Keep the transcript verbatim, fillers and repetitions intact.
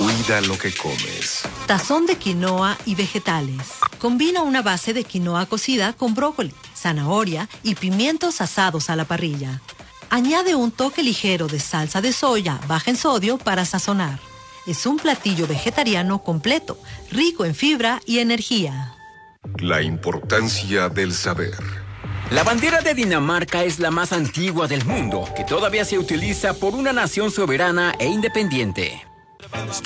Cuida lo que comes. Tazón de quinoa y vegetales. Combina una base de quinoa cocida con brócoli, zanahoria y pimientos asados a la parrilla. Añade un toque ligero de salsa de soya baja en sodio para sazonar. Es un platillo vegetariano completo, rico en fibra y energía. La importancia del saber. La bandera de Dinamarca es la más antigua del mundo, que todavía se utiliza por una nación soberana e independiente.